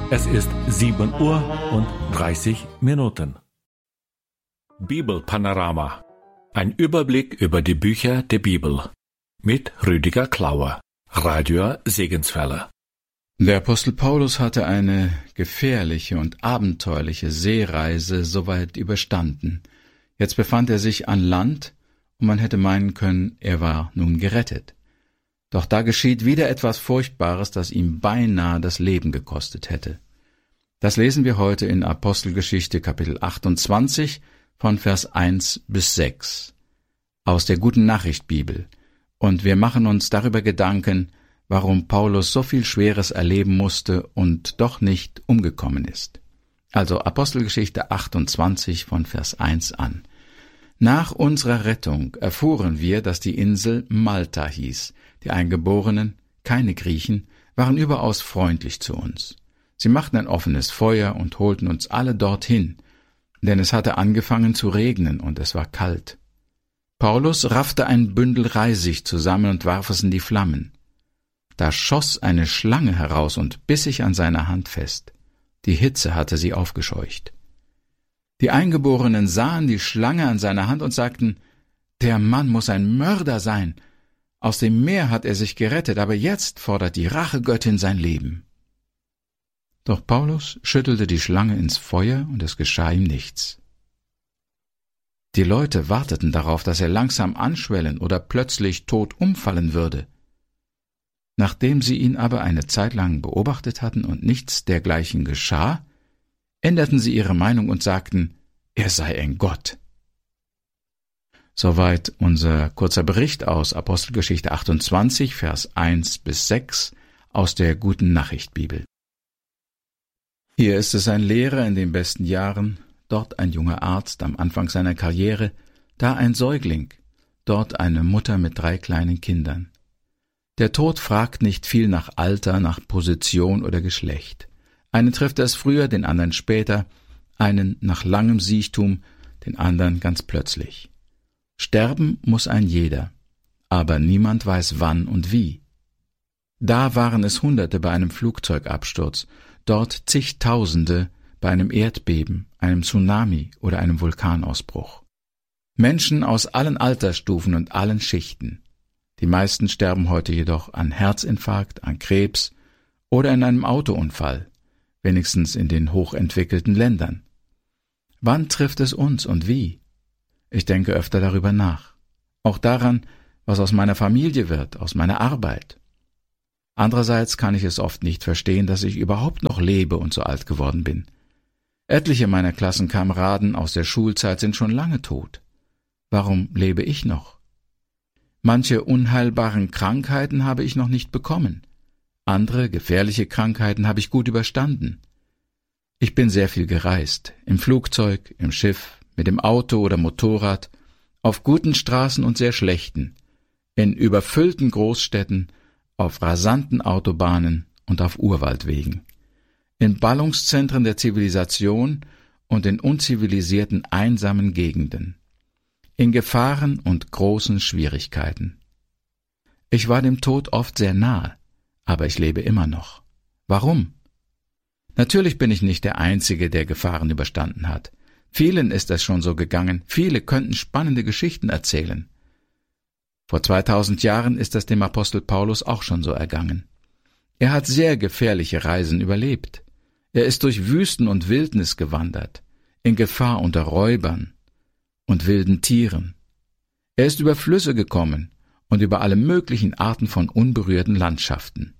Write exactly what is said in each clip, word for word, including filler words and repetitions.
Es ist sieben Uhr und dreißig Minuten. Bibelpanorama. Ein Überblick über die Bücher der Bibel. Mit Rüdiger Klauer, Radio Segenswelle. Der Apostel Paulus hatte eine gefährliche und abenteuerliche Seereise soweit überstanden. Jetzt befand er sich an Land, und man hätte meinen können, er war nun gerettet. Doch da geschieht wieder etwas Furchtbares, das ihm beinahe das Leben gekostet hätte. Das lesen wir heute in Apostelgeschichte Kapitel achtundzwanzig von Vers eins bis sechs aus der Guten Nachricht Bibel. Und wir machen uns darüber Gedanken, warum Paulus so viel Schweres erleben musste und doch nicht umgekommen ist. Also Apostelgeschichte achtundzwanzig von Vers eins an. Nach unserer Rettung erfuhren wir, dass die Insel Malta hieß. Die Eingeborenen, keine Griechen, waren überaus freundlich zu uns. Sie machten ein offenes Feuer und holten uns alle dorthin, denn es hatte angefangen zu regnen und es war kalt. Paulus raffte ein Bündel Reisig zusammen und warf es in die Flammen. Da schoss eine Schlange heraus und biss sich an seiner Hand fest. Die Hitze hatte sie aufgescheucht. Die Eingeborenen sahen die Schlange an seiner Hand und sagten, »Der Mann muss ein Mörder sein. Aus dem Meer hat er sich gerettet, aber jetzt fordert die Rachegöttin sein Leben.« Doch Paulus schüttelte die Schlange ins Feuer, und es geschah ihm nichts. Die Leute warteten darauf, dass er langsam anschwellen oder plötzlich tot umfallen würde. Nachdem sie ihn aber eine Zeit lang beobachtet hatten und nichts dergleichen geschah, änderten sie ihre Meinung und sagten, er sei ein Gott. Soweit unser kurzer Bericht aus Apostelgeschichte achtundzwanzig, Vers eins bis sechs aus der Guten Nachricht Bibel. Hier ist es ein Lehrer in den besten Jahren, dort ein junger Arzt am Anfang seiner Karriere, da ein Säugling, dort eine Mutter mit drei kleinen Kindern. Der Tod fragt nicht viel nach Alter, nach Position oder Geschlecht. Einen trifft es früher, den anderen später, einen nach langem Siechtum, den anderen ganz plötzlich. Sterben muss ein jeder, aber niemand weiß wann und wie. Da waren es Hunderte bei einem Flugzeugabsturz, dort zigtausende bei einem Erdbeben, einem Tsunami oder einem Vulkanausbruch. Menschen aus allen Altersstufen und allen Schichten. Die meisten sterben heute jedoch an Herzinfarkt, an Krebs oder in einem Autounfall, wenigstens in den hochentwickelten Ländern. Wann trifft es uns und wie? Ich denke öfter darüber nach. Auch daran, was aus meiner Familie wird, aus meiner Arbeit. Andererseits kann ich es oft nicht verstehen, dass ich überhaupt noch lebe und so alt geworden bin. Etliche meiner Klassenkameraden aus der Schulzeit sind schon lange tot. Warum lebe ich noch? Manche unheilbaren Krankheiten habe ich noch nicht bekommen. Andere gefährliche Krankheiten habe ich gut überstanden. Ich bin sehr viel gereist, im Flugzeug, im Schiff, mit dem Auto oder Motorrad, auf guten Straßen und sehr schlechten, in überfüllten Großstädten, auf rasanten Autobahnen und auf Urwaldwegen, in Ballungszentren der Zivilisation und in unzivilisierten, einsamen Gegenden, in Gefahren und großen Schwierigkeiten. Ich war dem Tod oft sehr nahe, aber ich lebe immer noch. Warum? Natürlich bin ich nicht der Einzige, der Gefahren überstanden hat. Vielen ist es schon so gegangen, viele könnten spannende Geschichten erzählen. Vor zweitausend Jahren ist es dem Apostel Paulus auch schon so ergangen. Er hat sehr gefährliche Reisen überlebt. Er ist durch Wüsten und Wildnis gewandert, in Gefahr unter Räubern und wilden Tieren. Er ist über Flüsse gekommen und über alle möglichen Arten von unberührten Landschaften.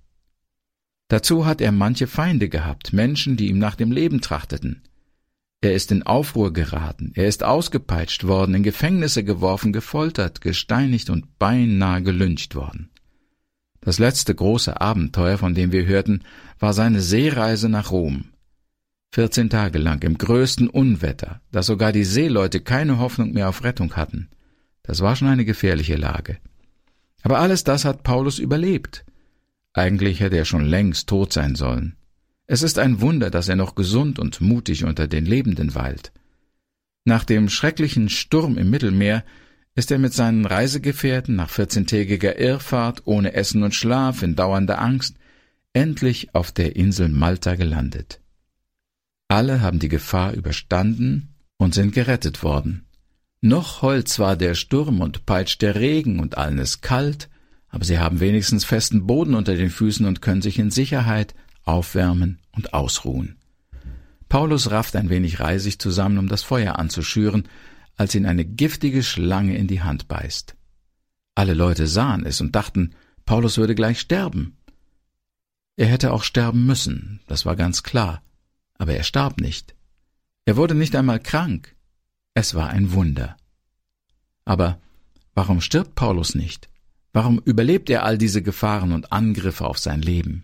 Dazu hat er manche Feinde gehabt, Menschen, die ihm nach dem Leben trachteten. Er ist in Aufruhr geraten, er ist ausgepeitscht worden, in Gefängnisse geworfen, gefoltert, gesteinigt und beinahe gelyncht worden. Das letzte große Abenteuer, von dem wir hörten, war seine Seereise nach Rom. Vierzehn Tage lang im größten Unwetter, dass sogar die Seeleute keine Hoffnung mehr auf Rettung hatten. Das war schon eine gefährliche Lage. Aber alles das hat Paulus überlebt. Eigentlich hätte er schon längst tot sein sollen. Es ist ein Wunder, dass er noch gesund und mutig unter den Lebenden weilt. Nach dem schrecklichen Sturm im Mittelmeer ist er mit seinen Reisegefährten nach vierzehntägiger Irrfahrt, ohne Essen und Schlaf, in dauernder Angst, endlich auf der Insel Malta gelandet. Alle haben die Gefahr überstanden und sind gerettet worden. Noch heult zwar der Sturm und peitscht der Regen und allen ist kalt, aber sie haben wenigstens festen Boden unter den Füßen und können sich in Sicherheit aufwärmen und ausruhen. Paulus rafft ein wenig Reisig zusammen, um das Feuer anzuschüren, als ihn eine giftige Schlange in die Hand beißt. Alle Leute sahen es und dachten, Paulus würde gleich sterben. Er hätte auch sterben müssen, das war ganz klar, aber er starb nicht. Er wurde nicht einmal krank. Es war ein Wunder. Aber warum stirbt Paulus nicht? Warum überlebt er all diese Gefahren und Angriffe auf sein Leben?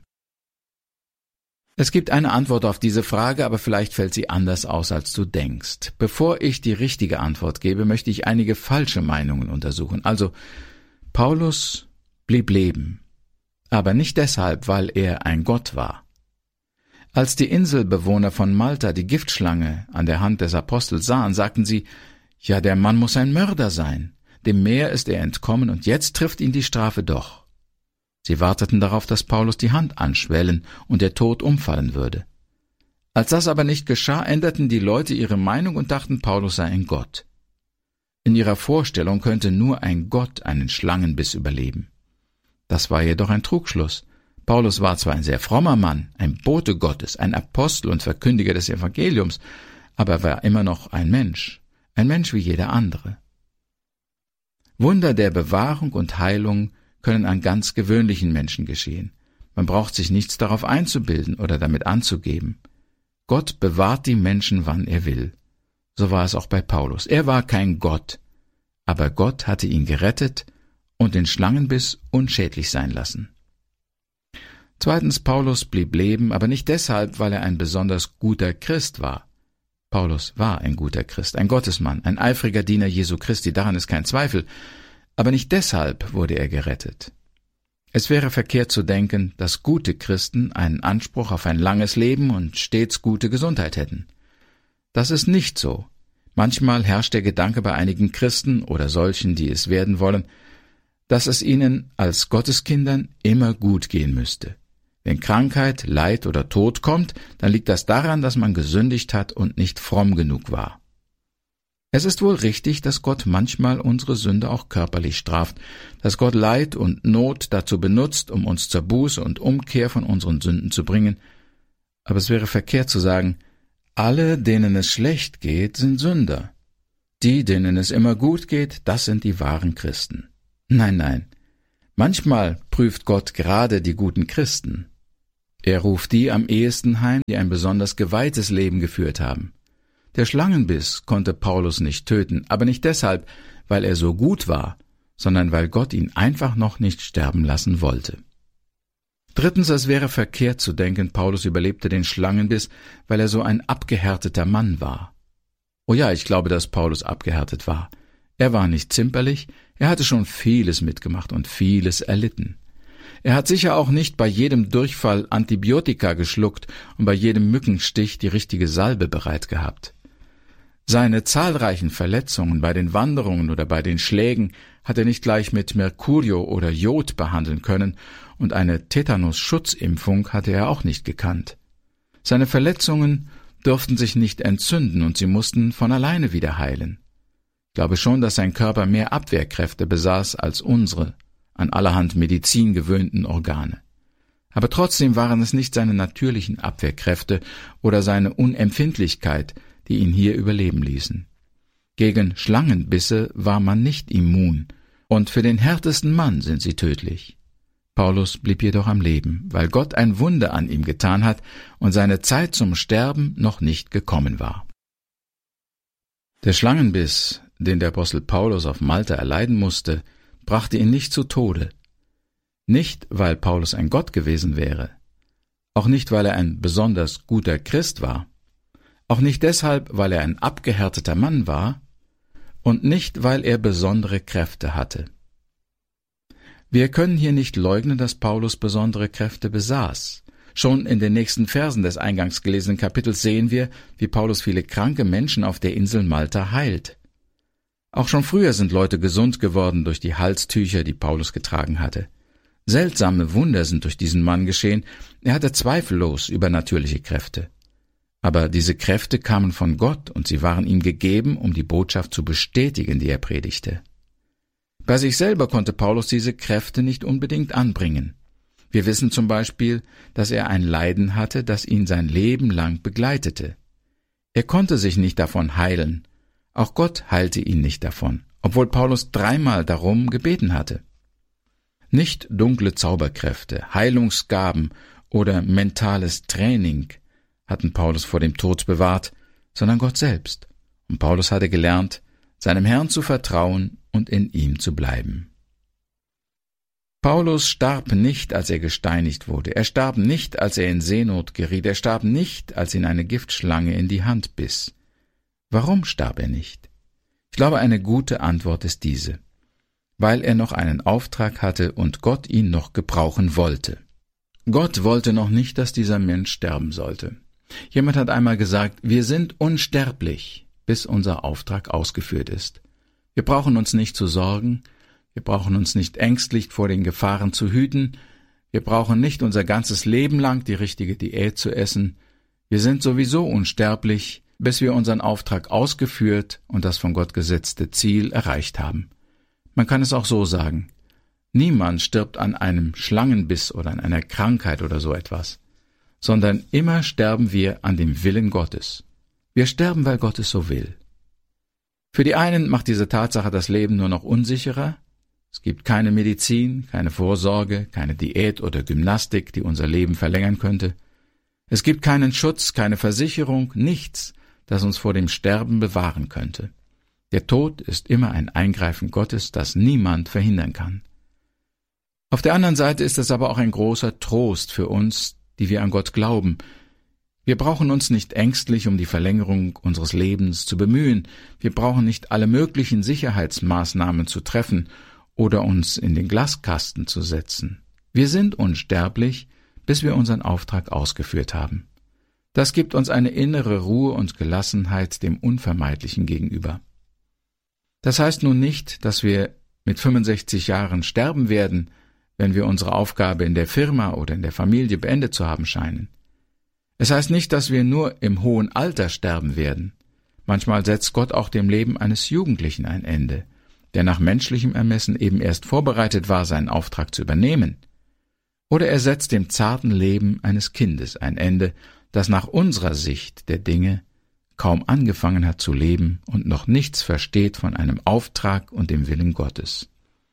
Es gibt eine Antwort auf diese Frage, aber vielleicht fällt sie anders aus, als du denkst. Bevor ich die richtige Antwort gebe, möchte ich einige falsche Meinungen untersuchen. Also, Paulus blieb leben, aber nicht deshalb, weil er ein Gott war. Als die Inselbewohner von Malta die Giftschlange an der Hand des Apostels sahen, sagten sie, ja, der Mann muss ein Mörder sein. Dem Meer ist er entkommen und jetzt trifft ihn die Strafe doch. Sie warteten darauf, dass Paulus die Hand anschwellen und der Tod umfallen würde. Als das aber nicht geschah, änderten die Leute ihre Meinung und dachten, Paulus sei ein Gott. In ihrer Vorstellung könnte nur ein Gott einen Schlangenbiss überleben. Das war jedoch ein Trugschluss. Paulus war zwar ein sehr frommer Mann, ein Bote Gottes, ein Apostel und Verkündiger des Evangeliums, aber er war immer noch ein Mensch, ein Mensch wie jeder andere. Wunder der Bewahrung und Heilung können an ganz gewöhnlichen Menschen geschehen. Man braucht sich nichts darauf einzubilden oder damit anzugeben. Gott bewahrt die Menschen, wann er will. So war es auch bei Paulus. Er war kein Gott, aber Gott hatte ihn gerettet und den Schlangenbiss unschädlich sein lassen. Zweitens, Paulus blieb leben, aber nicht deshalb, weil er ein besonders guter Christ war. Paulus war ein guter Christ, ein Gottesmann, ein eifriger Diener Jesu Christi, daran ist kein Zweifel, aber nicht deshalb wurde er gerettet. Es wäre verkehrt zu denken, dass gute Christen einen Anspruch auf ein langes Leben und stets gute Gesundheit hätten. Das ist nicht so. Manchmal herrscht der Gedanke bei einigen Christen oder solchen, die es werden wollen, dass es ihnen als Gotteskindern immer gut gehen müsste. Wenn Krankheit, Leid oder Tod kommt, dann liegt das daran, dass man gesündigt hat und nicht fromm genug war. Es ist wohl richtig, dass Gott manchmal unsere Sünde auch körperlich straft, dass Gott Leid und Not dazu benutzt, um uns zur Buße und Umkehr von unseren Sünden zu bringen. Aber es wäre verkehrt zu sagen, alle, denen es schlecht geht, sind Sünder. Die, denen es immer gut geht, das sind die wahren Christen. Nein, nein. Manchmal prüft Gott gerade die guten Christen. Er ruft die am ehesten heim, die ein besonders geweihtes Leben geführt haben. Der Schlangenbiss konnte Paulus nicht töten, aber nicht deshalb, weil er so gut war, sondern weil Gott ihn einfach noch nicht sterben lassen wollte. Drittens, es wäre verkehrt zu denken, Paulus überlebte den Schlangenbiss, weil er so ein abgehärteter Mann war. Oh ja, ich glaube, dass Paulus abgehärtet war. Er war nicht zimperlich, er hatte schon vieles mitgemacht und vieles erlitten. Er hat sicher auch nicht bei jedem Durchfall Antibiotika geschluckt und bei jedem Mückenstich die richtige Salbe bereit gehabt. Seine zahlreichen Verletzungen bei den Wanderungen oder bei den Schlägen hat er nicht gleich mit Mercurio oder Jod behandeln können, und eine Tetanus-Schutzimpfung hatte er auch nicht gekannt. Seine Verletzungen durften sich nicht entzünden und sie mussten von alleine wieder heilen. Ich glaube schon, dass sein Körper mehr Abwehrkräfte besaß als unsere, an allerhand Medizin gewöhnten Organe. Aber trotzdem waren es nicht seine natürlichen Abwehrkräfte oder seine Unempfindlichkeit, die ihn hier überleben ließen. Gegen Schlangenbisse war man nicht immun, und für den härtesten Mann sind sie tödlich. Paulus blieb jedoch am Leben, weil Gott ein Wunder an ihm getan hat und seine Zeit zum Sterben noch nicht gekommen war. Der Schlangenbiss, den der Apostel Paulus auf Malta erleiden musste, brachte ihn nicht zu Tode. Nicht, weil Paulus ein Gott gewesen wäre, auch nicht, weil er ein besonders guter Christ war, auch nicht deshalb, weil er ein abgehärteter Mann war, und nicht, weil er besondere Kräfte hatte. Wir können hier nicht leugnen, dass Paulus besondere Kräfte besaß. Schon in den nächsten Versen des eingangs gelesenen Kapitels sehen wir, wie Paulus viele kranke Menschen auf der Insel Malta heilt. Auch schon früher sind Leute gesund geworden durch die Halstücher, die Paulus getragen hatte. Seltsame Wunder sind durch diesen Mann geschehen, er hatte zweifellos übernatürliche Kräfte. Aber diese Kräfte kamen von Gott und sie waren ihm gegeben, um die Botschaft zu bestätigen, die er predigte. Bei sich selber konnte Paulus diese Kräfte nicht unbedingt anbringen. Wir wissen zum Beispiel, dass er ein Leiden hatte, das ihn sein Leben lang begleitete. Er konnte sich nicht davon heilen. Auch Gott heilte ihn nicht davon, obwohl Paulus dreimal darum gebeten hatte. Nicht dunkle Zauberkräfte, Heilungsgaben oder mentales Training hatten Paulus vor dem Tod bewahrt, sondern Gott selbst. Und Paulus hatte gelernt, seinem Herrn zu vertrauen und in ihm zu bleiben. Paulus starb nicht, als er gesteinigt wurde. Er starb nicht, als er in Seenot geriet. Er starb nicht, als ihn eine Giftschlange in die Hand biss. Warum starb er nicht? Ich glaube, eine gute Antwort ist diese: Weil er noch einen Auftrag hatte und Gott ihn noch gebrauchen wollte. Gott wollte noch nicht, dass dieser Mensch sterben sollte. Jemand hat einmal gesagt, wir sind unsterblich, bis unser Auftrag ausgeführt ist. Wir brauchen uns nicht zu sorgen, wir brauchen uns nicht ängstlich vor den Gefahren zu hüten, wir brauchen nicht unser ganzes Leben lang die richtige Diät zu essen. Wir sind sowieso unsterblich, bis wir unseren Auftrag ausgeführt und das von Gott gesetzte Ziel erreicht haben. Man kann es auch so sagen: Niemand stirbt an einem Schlangenbiss oder an einer Krankheit oder so etwas, sondern immer sterben wir an dem Willen Gottes. Wir sterben, weil Gott es so will. Für die einen macht diese Tatsache das Leben nur noch unsicherer. Es gibt keine Medizin, keine Vorsorge, keine Diät oder Gymnastik, die unser Leben verlängern könnte. Es gibt keinen Schutz, keine Versicherung, nichts, das uns vor dem Sterben bewahren könnte. Der Tod ist immer ein Eingreifen Gottes, das niemand verhindern kann. Auf der anderen Seite ist es aber auch ein großer Trost für uns, die wir an Gott glauben. Wir brauchen uns nicht ängstlich um die Verlängerung unseres Lebens zu bemühen. Wir brauchen nicht alle möglichen Sicherheitsmaßnahmen zu treffen oder uns in den Glaskasten zu setzen. Wir sind unsterblich, bis wir unseren Auftrag ausgeführt haben. Das gibt uns eine innere Ruhe und Gelassenheit dem Unvermeidlichen gegenüber. Das heißt nun nicht, dass wir mit fünfundsechzig Jahren sterben werden, wenn wir unsere Aufgabe in der Firma oder in der Familie beendet zu haben scheinen. Es heißt nicht, dass wir nur im hohen Alter sterben werden. Manchmal setzt Gott auch dem Leben eines Jugendlichen ein Ende, der nach menschlichem Ermessen eben erst vorbereitet war, seinen Auftrag zu übernehmen. Oder er setzt dem zarten Leben eines Kindes ein Ende, das nach unserer Sicht der Dinge kaum angefangen hat zu leben und noch nichts versteht von einem Auftrag und dem Willen Gottes.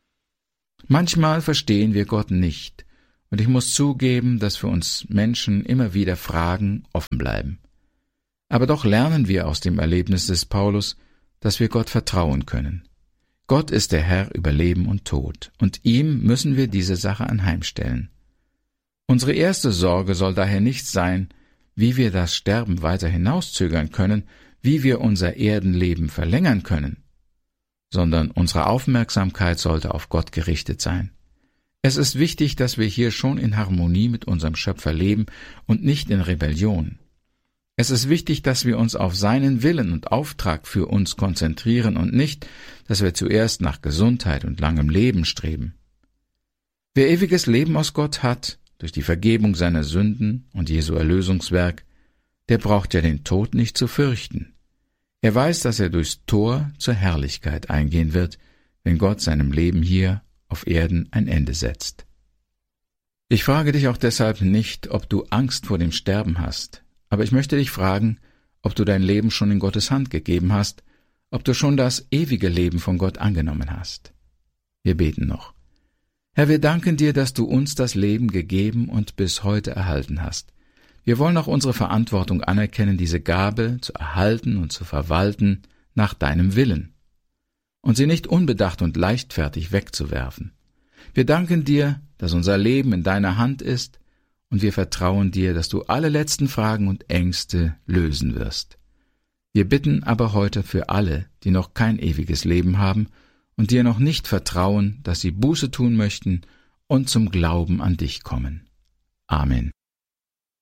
Manchmal verstehen wir Gott nicht, und ich muss zugeben, dass für uns Menschen immer wieder Fragen offen bleiben. Aber doch lernen wir aus dem Erlebnis des Paulus, dass wir Gott vertrauen können. Gott ist der Herr über Leben und Tod, und ihm müssen wir diese Sache anheimstellen. Unsere erste Sorge soll daher nicht sein, wie wir das Sterben weiter hinauszögern können, wie wir unser Erdenleben verlängern können, sondern unsere Aufmerksamkeit sollte auf Gott gerichtet sein. Es ist wichtig, dass wir hier schon in Harmonie mit unserem Schöpfer leben und nicht in Rebellion. Es ist wichtig, dass wir uns auf seinen Willen und Auftrag für uns konzentrieren und nicht, dass wir zuerst nach Gesundheit und langem Leben streben. Wer ewiges Leben aus Gott hat, durch die Vergebung seiner Sünden und Jesu Erlösungswerk, der braucht ja den Tod nicht zu fürchten. Er weiß, dass er durchs Tor zur Herrlichkeit eingehen wird, wenn Gott seinem Leben hier auf Erden ein Ende setzt. Ich frage dich auch deshalb nicht, ob du Angst vor dem Sterben hast, aber ich möchte dich fragen, ob du dein Leben schon in Gottes Hand gegeben hast, ob du schon das ewige Leben von Gott angenommen hast. Wir beten noch. Herr, wir danken dir, dass du uns das Leben gegeben und bis heute erhalten hast. Wir wollen auch unsere Verantwortung anerkennen, diese Gabe zu erhalten und zu verwalten nach deinem Willen und sie nicht unbedacht und leichtfertig wegzuwerfen. Wir danken dir, dass unser Leben in deiner Hand ist, und wir vertrauen dir, dass du alle letzten Fragen und Ängste lösen wirst. Wir bitten aber heute für alle, die noch kein ewiges Leben haben und dir noch nicht vertrauen, dass sie Buße tun möchten und zum Glauben an dich kommen. Amen.